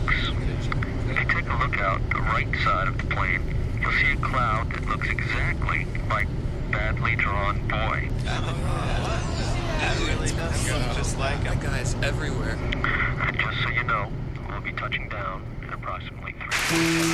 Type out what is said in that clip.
looks. If you take a look out the right side of the plane, you'll see a cloud that looks exactly like badly drawn boy. That really does look just like him. That guy's everywhere. And just so you know, we'll be touching down in approximately 3